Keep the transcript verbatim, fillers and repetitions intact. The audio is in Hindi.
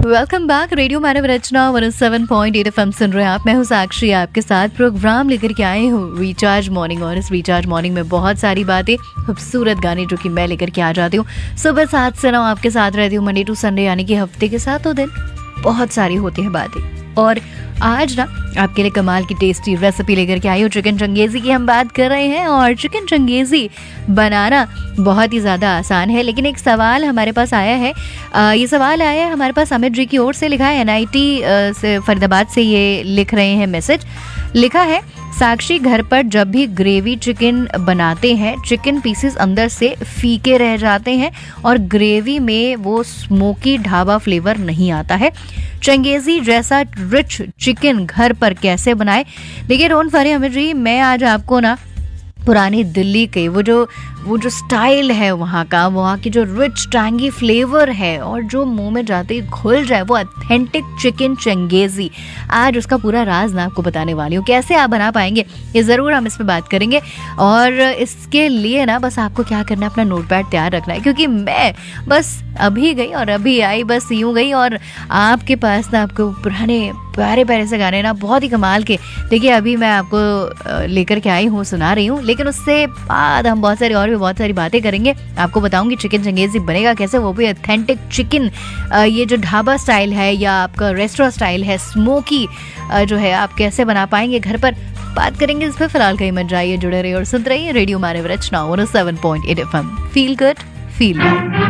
Welcome back. रेडियो मानव रचना one seven point eight FM सुन रहे हैं आप। मैं हूँ साक्षी, आपके साथ प्रोग्राम लेकर के आई हूँ रिचार्ज मॉर्निंग। और इस रिचार्ज मॉर्निंग में बहुत सारी बातें, खूबसूरत गाने जो कि मैं लेकर के आ जाती हूँ। सुबह सात से नौ आपके साथ रहती हूँ, मंडे टू संडे, यानी कि हफ्ते के सातों दिन बहुत सारी होती हैं बातें। और आज ना आपके लिए कमाल की टेस्टी रेसिपी लेकर के आई हूँ। चिकन चंगेज़ी की हम बात कर रहे हैं और चिकन चंगेज़ी बनाना बहुत ही ज़्यादा आसान है। लेकिन एक सवाल हमारे पास आया है, आ, ये सवाल आया है हमारे पास अमित जी की ओर से। लिखा है एनआईटी से, फरीदाबाद से ये लिख रहे हैं मैसेज। लिखा है, साक्षी घर पर जब भी ग्रेवी चिकन बनाते हैं, चिकन पीसेस अंदर से फीके रह जाते हैं और ग्रेवी में वो स्मोकी ढाबा फ्लेवर नहीं आता है। चंगेज़ी जैसा रिच चिकन घर पर कैसे बनाए? देखिए डोंट वरी अमित जी, मैं आज आपको ना पुरानी दिल्ली के वो जो वो जो स्टाइल है वहाँ का, वहाँ की जो रिच टैंगी फ्लेवर है और जो मुंह में जाते ही घुल जाए, वो ऑथेंटिक चिकन चंगेज़ी, आज उसका पूरा राज ना आपको बताने वाली हूँ। कैसे आप बना पाएंगे ये ज़रूर हम इस पर बात करेंगे। और इसके लिए ना बस आपको क्या करना है, अपना नोटपैड तैयार रखना है, क्योंकि मैं बस अभी गई और अभी आई, बस यूँ गई और आपके पास ना आपको पुराने प्यारे प्यारे से गाने ना बहुत ही कमाल के, देखिए अभी मैं आपको लेकर के आई हूँ, सुना रही हूँ। लेकिन उससे बाद हम बहुत सारी और भी बहुत सारी बातें करेंगे। आपको बताऊंगी चिकन चंगेज़ी बनेगा कैसे, वो भी ऑथेंटिक चिकन, ये जो ढाबा स्टाइल है या आपका रेस्टोरेंट स्टाइल है, स्मोकी जो है, आप कैसे बना पाएंगे घर पर, बात करेंगे इस पर। फिलहाल कहीं मत जाइए, जुड़े रहिए और सुनते रहिए रेडियो मानव रचना one seven point eight FM. Feel good, feel good.